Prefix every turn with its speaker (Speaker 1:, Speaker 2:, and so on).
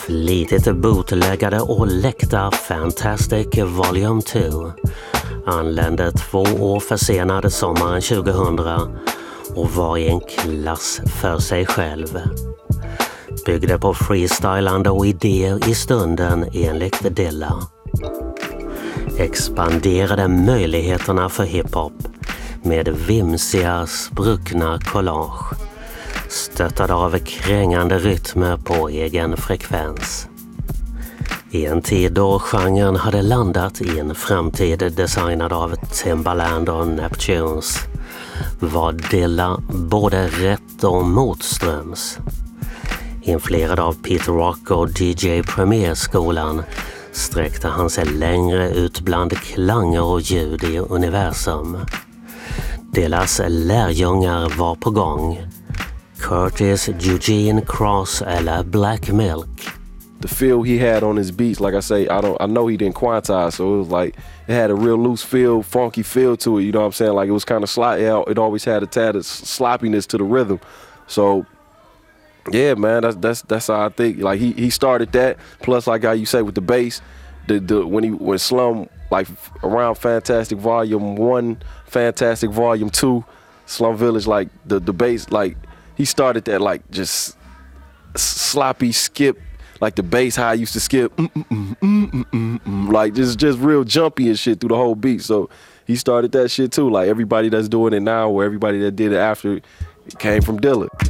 Speaker 1: Flitigt bootläggade och läckta Fantastic Volume 2 anlände 2 år försenad sommaren 2000 och var i en klass för sig själv. Byggde på freestylande och idéer i stunden enligt Dilla. Expanderade möjligheterna för hiphop med vimsiga, spruckna collage. Stöttad av krängande rytmer på egen frekvens. I en tid då genren hade landat i en framtid designad av Timbaland och Neptunes var Dilla både rätt och motströms. Influerad av Peter Rock och DJ Premier-skolan sträckte han sig längre ut bland klanger och ljud i universum. Dillas lärjungar var på gång. Curtis, Eugene, Cross eller Black Milk.
Speaker 2: The feel he had on his beats, like I say, I know he didn't quantize, so it was like it had a real loose feel, funky feel to it. You know what I'm saying? Like it was kind of it always had a tad of sloppiness to the rhythm. So yeah, man, that's how I think. Like he started that. Plus, like how you say with the bass, when Slum, like around Fantastic Volume 1, Fantastic Volume 2, Slum Village, like the bass, like he started that like just sloppy skip. Like the bass, how I used to skip, like just real jumpy and shit through the whole beat. So he started that shit too. Like everybody that's doing it now, or everybody that did it after, it came from Dilla.